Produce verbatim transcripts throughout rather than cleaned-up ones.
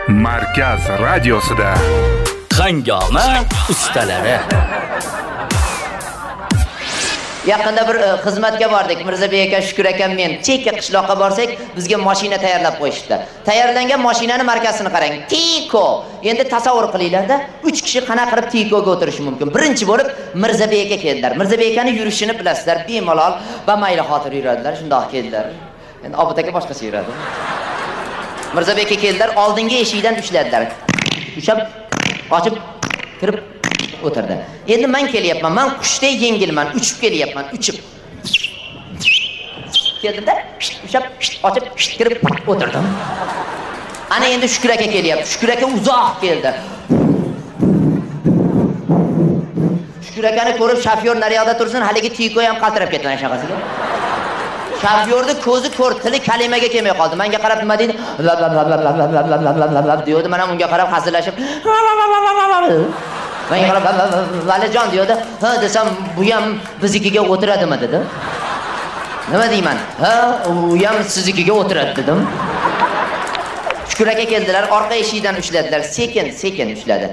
Markaz radiosida Hangoma ustalari. Yaqinda bir e, xizmatga bordik. Mirzabek aka, Shukur akam men chekka qishloqqa borsak, bizga mashina tayyorlab qo'yishdi. Tayyorlangan mashinani markasini qarang. Tiko. Endi tasavvur qilinglar-da, uch kishi qanaqa qilib Tikoga o'tirishi mumkin. Birinchi bo'lib Mirzabek aka keldilar. Mirzabek akani yurishini bilasizlar, bemalol va mayli xotir yuradilar, shundoq keldilar. Endi Obid aka boshqacha yuradi. Mirzabek aka keldilar, oldingi eshikdan ushladilar. Ushab, ochib, kirib o'tirdi. Endi men kelyapman, men qushday yengilman, uchib kelyapman, uchib. Keldimda, ushab, ochib, kirib o'tirdim. Ana endi Shukur aka kelyapti. Shukur aka uzoq keldi. Shukur akani ko'rib shofyor naryoqda tursin, haligi Tiko ham qaltirab ketdi mana shaqasiga. Shofyorni ko'zi ko'r, tili kalimaga kelmay qoldi. Menga qarab nima deydi? Deydi. Men ham unga qarab hazillashib menga qarab Valijon deydi. Ha desam, bu ham biznikiga o'tiradimi dedi. Nima deyman? Ha, u ham siznikiga o'tiradi dedim. Shukur aka keldilar, orqa eshikdan ushladilar, sekin, sekin ushladi.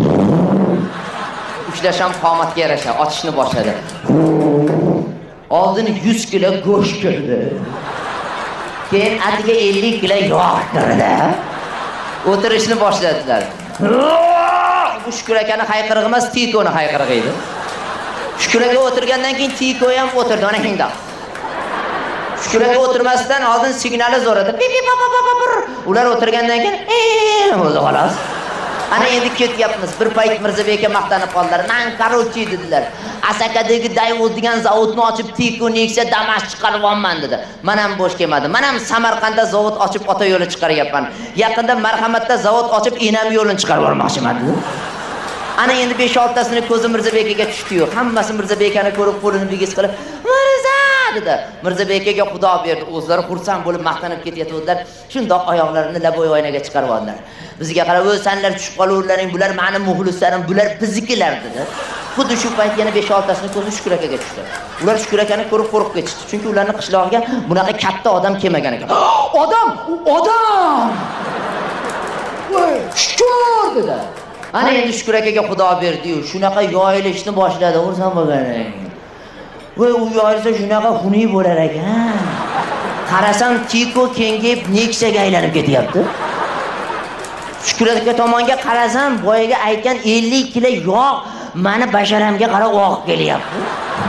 Ushlasham qomatga yarasha ochishni boshladi. Oldin yuz kilo go'sht kirdi. Keyin atiga ellik kilo yog' kirdi. O'tirishni boshladilar. Bu Shukur akani hayqirig'i emas, Tikoni hayqirig'i edi. Shukur aka o'tirgandan keyin Tiko ham o'tirdi, mana shunday. Shukur aka o'tirmasdan oldin signali zo'r edi. Ular o'tirgandan keyin ee o'zi xolos. Ana endi ketyapmiz. Bir payt Mirzabek aka maqtanib qoldilar. Men qarovchi dedilar. Asakadagi Dayvod degan zavodni ochib Tiko Nexia Damas chiqaribman dedi. Men ham bo'sh kelmadim. Men ham Samarqandda zavod ochib ota yo'li chiqaryapman. Yaqinda Marhamatda zavod ochib enam yo'lini chiqarib yubormoqchiman dedi. Ana endi besh oltasini ko'zi Mirzabek akaga tushdi-yu. Hammasi Mirzabek akani ko'rib qo'lini bigiz qilib, "Mirza!" dedi. Mirzabek akaga Xudo berdi. O'zlari xursand bo'lib maqtanib ketayotganlar. Shundoq oyoqlarini laboy oynaga chiqarib oldilar. Bizga qarab, "O'z sanlar tushib qolaverlaring, bular meni muxlislarim, bular biznikilar" dedi. Xuddi shu payt yana besh oltasini ko'zi Shukur akaga tushdi. Ular Shukur akani ko'rib qo'rqib ketishdi. Chunki ularning qishlog'iga bunaqa katta odam kelmagan ekan. "Odam, odam!" "Voy, Shukur!" dedi. Ana endi Shukur akaga Xudo berdi-yu, shunaqa yoyilishni boshladi, o'rsan bo'lganing. Voy, u yoyilsa shunaqa xunuk bo'lar ekan. Qarasam Tiko kengayib Nexiaga aylanib ketyapti. Shukur aka tomonga qarasam, boyaga aytgan ellik kilo yog' meni basharamga qarab oqib kelyapti.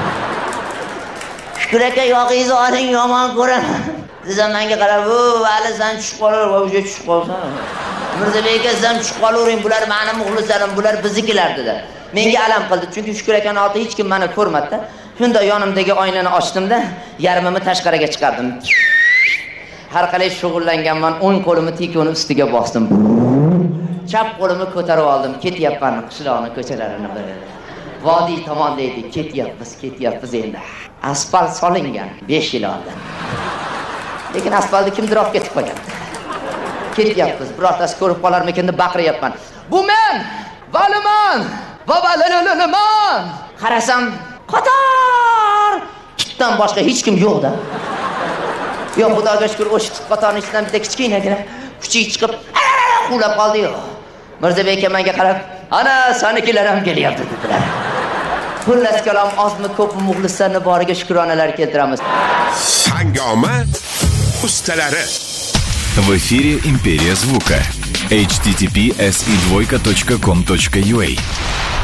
Shukur aka yog'ingizni oling, yomon ko'raman. Desam menga qarab, "O, vali sen tushib qolar, va o'sha tushib qolsan." Mirzabek aka sizam tushib qolavering, bular meni muxlislarim, bular biznikilar dedi. Menga alam qildi, chunki Shukur akaning ortida hech kim meni ko'rmadi. Shunda yonimdagi oynani ochdimda, yarmini tashqariga chiqardim. Har qalay shug'ullanganman, o'ng qo'limni Tikoning ustiga bosdim. Chap qo'limni ko'tarib oldim, ketyapman qishloqning ko'chalarini bir. Vodiy tomonda edik, ketyapmiz, ketyapmiz endi. Asfalt solingan besh yil oldin. Lekin asfaltni kimdir olib ketib qo'ygan. Ketyapmiz, birortasi ko'rib qolarmikin deb baqiryapman. "Bu men, Valiman, va valalaman." Qarasam, qator kitdan boshqa hech kim yo'q-da. Yo'q, Xudoga shukr, o'sha qatorning ichidan bitta kichkinagina kuchuk chiqib, qulab qoldi-yu. Mirzabek aka menga qarab, "Ana, sanikilar ham kelyapti" dedilar. Xullas kalom, ozmi ko'pmi muxlislarning boriga shukronalar keltiramiz. Hangoma ustalari. В эфире Империя звука. эйч ти ти пи эс и двойка точка ком точка ю а